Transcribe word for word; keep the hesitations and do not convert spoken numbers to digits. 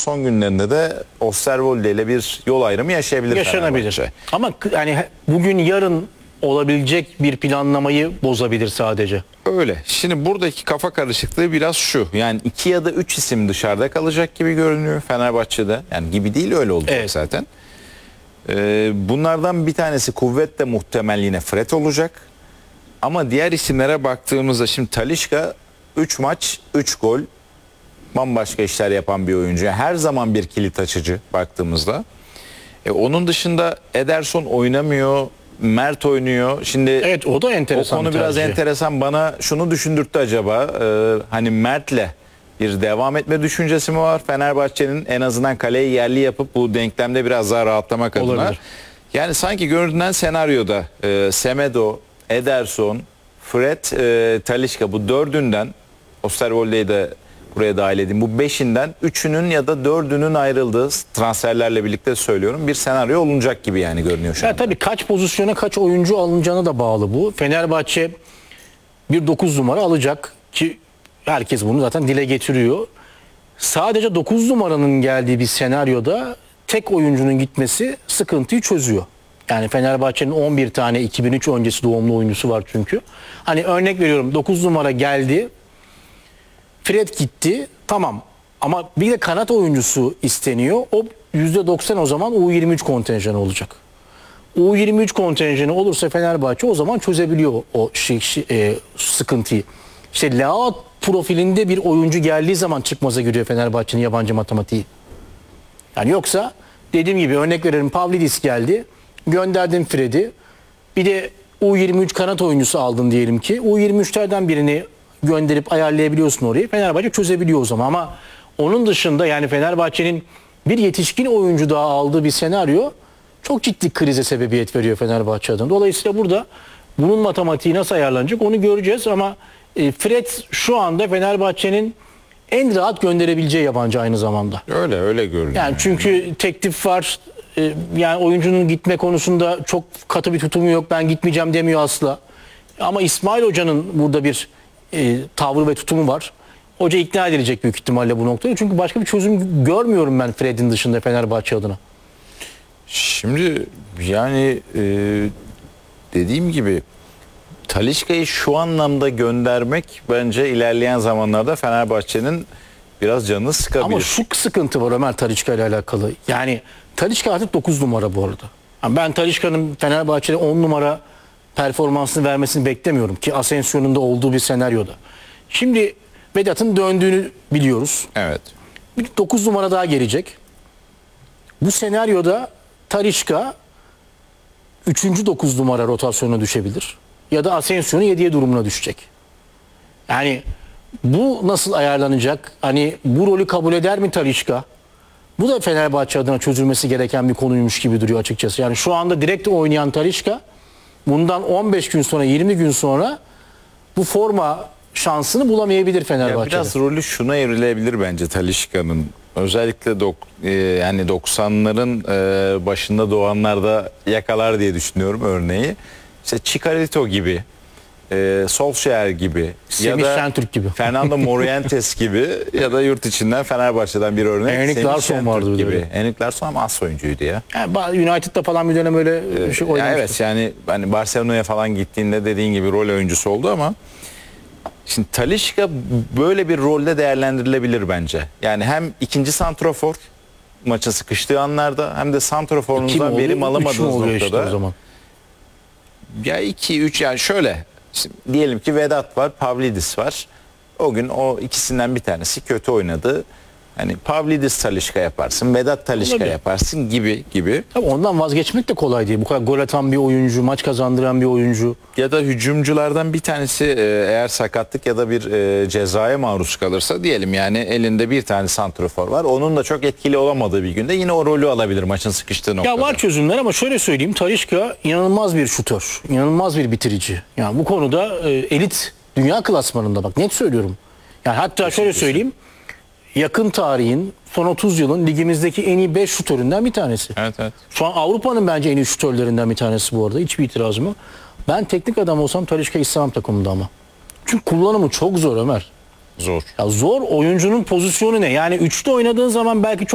son günlerinde de Osterwolde ile bir yol ayrımı yaşayabilir. Yaşanabilir. Ama yani bugün yarın olabilecek bir planlamayı bozabilir sadece. Öyle. Şimdi buradaki kafa karışıklığı biraz şu. Yani iki ya da üç isim dışarıda kalacak gibi görünüyor Fenerbahçe'de. Yani gibi değil, öyle olacak Evet. zaten. Ee, bunlardan bir tanesi kuvvetle muhtemel yine Fred olacak. Ama diğer isimlere baktığımızda şimdi Talisca üç maç üç gol, bambaşka işler yapan bir oyuncu. Her zaman bir kilit açıcı baktığımızda. E, onun dışında Ederson oynamıyor, Mert oynuyor. Şimdi Evet, o da enteresan. o konu biraz tercih. enteresan. Bana şunu düşündürttü acaba. Ee, hani Mert'le bir devam etme düşüncesi mi var Fenerbahçe'nin, en azından kaleyi yerli yapıp bu denklemde biraz daha rahatlamak adına? Olabilir. Yani sanki görünen senaryoda e, Semedo, Ederson, Fred, e, Talisca, bu dördünden, Osterwolde'yi de buraya dahil edeyim, bu beşinden üçünün ya da dördünün ayrıldığı, transferlerle birlikte söylüyorum, bir senaryo olunacak gibi yani görünüyor şu Ya anda. tabii kaç pozisyona kaç oyuncu alınacağına da bağlı bu. Fenerbahçe bir dokuz numara alacak ki herkes bunu zaten dile getiriyor. Sadece dokuz numaranın geldiği bir senaryoda tek oyuncunun gitmesi sıkıntıyı çözüyor. Yani Fenerbahçe'nin on bir tane iki bin üç öncesi doğumlu oyuncusu var çünkü. Hani örnek veriyorum, dokuz numara geldi, Fred gitti, tamam, ama bir de kanat oyuncusu isteniyor. O yüzde doksan o zaman U yirmi üç kontenjanı olacak. U yirmi üç kontenjanı olursa Fenerbahçe o zaman çözebiliyor o şey, şey, e, sıkıntıyı. İşte Leao profilinde bir oyuncu geldiği zaman çıkmaza giriyor Fenerbahçe'nin yabancı matematiği. Yani yoksa dediğim gibi örnek verelim, Pavlidis geldi, gönderdin Fred'i, bir de U yirmi üç kanat oyuncusu aldın diyelim ki, U yirmi üçlerden birini gönderip ayarlayabiliyorsun orayı. Fenerbahçe çözebiliyor o zaman, ama onun dışında yani Fenerbahçe'nin bir yetişkin oyuncu daha aldığı bir senaryo çok ciddi krize sebebiyet veriyor Fenerbahçe adına. Dolayısıyla burada bunun matematiği nasıl ayarlanacak onu göreceğiz, ama e, Fred şu anda Fenerbahçe'nin en rahat gönderebileceği yabancı aynı zamanda. Öyle öyle görünüyor. Yani çünkü teklif var. E, yani oyuncunun gitme konusunda çok katı bir tutumu yok. Ben gitmeyeceğim demiyor asla. Ama İsmail Hoca'nın burada bir e, tavrı ve tutumu var. Hoca ikna edilecek büyük ihtimalle bu noktada. Çünkü başka bir çözüm görmüyorum ben Fred'in dışında Fenerbahçe adına. Şimdi yani e, dediğim gibi Talisca'yı şu anlamda göndermek bence ilerleyen zamanlarda Fenerbahçe'nin biraz canını sıkabilir. Ama şu sıkıntı var Ömer Talisca ile alakalı. Yani Talisca artık dokuz numara bu arada. Yani ben Talisca'nın Fenerbahçe'de on numara performansını vermesini beklemiyorum ki Asensio'nun da olduğu bir senaryoda. Şimdi Vedat'ın döndüğünü biliyoruz. Evet. Bir dokuz numara daha gelecek. Bu senaryoda Talisca üçüncü dokuz numara rotasyonuna düşebilir. Ya da Asensio'nun yediye durumuna düşecek. Yani bu nasıl ayarlanacak? Hani bu rolü kabul eder mi Talisca? Bu da Fenerbahçe adına çözülmesi gereken bir konuymuş gibi duruyor açıkçası. Yani şu anda direkt oynayan Talisca bundan on beş gün sonra, yirmi gün sonra bu forma şansını bulamayabilir Fenerbahçe'de. Ya biraz rolü şuna evrilebilir bence Talisca'nın. Özellikle dok, e, yani doksanların e, başında doğanlarda yakalar diye düşünüyorum örneği. İşte Chicharito gibi, e, Solskjaer gibi Semih ya da Şentürk gibi. Fernando Morientes gibi ya da yurt içinden Fenerbahçe'den bir örnek. Henrik Semih Larsson Şentürk vardı bir de gibi. öyle. Henrik Larsson ama az oyuncuydu ya. Yani United'da falan bir dönem öyle bir şey Ya oynamıştı. evet, yani hani Barcelona'ya falan gittiğinde dediğin gibi rol oyuncusu oldu, ama şimdi Talisca böyle bir rolde değerlendirilebilir bence. Yani hem ikinci santrafor maça sıkıştığı anlarda, hem de Kim santraforunuzdan oluyor? verim Üç mü alamadığınız oluyor işte noktada. o zaman? Ya iki üç, yani şöyle şimdi diyelim ki Vedat var, Pavlidis var. O gün o ikisinden bir tanesi kötü oynadı. Hani Pavlidis Talisca yaparsın, Vedat Talisca Olabilir. yaparsın gibi gibi. Tabii ondan vazgeçmek de kolay değil. Bu kadar gol atan bir oyuncu, maç kazandıran bir oyuncu. Ya da hücumculardan bir tanesi e, eğer sakatlık ya da bir e, cezaya maruz kalırsa, diyelim yani elinde bir tane santrafor var. Onun da çok etkili olamadığı bir günde yine o rolü alabilir maçın sıkıştığı noktada. Ya var çözümler, ama şöyle söyleyeyim, Talisca inanılmaz bir şutör, inanılmaz bir bitirici. Yani bu konuda e, elit dünya klasmanında, bak net söylüyorum. Yani hatta şöyle söyleyeyim, yakın tarihin son otuz yılın ligimizdeki en iyi beş şutöründen bir tanesi. Evet evet. Şu an Avrupa'nın bence en iyi şutörlerinden bir tanesi bu arada. Hiçbir itirazım yok. Ben teknik adam olsam Talisca istemem takımımda ama. Çünkü kullanımı çok zor Ömer. Zor. Ya zor, oyuncunun pozisyonu ne? Yani üçte oynadığın zaman belki çok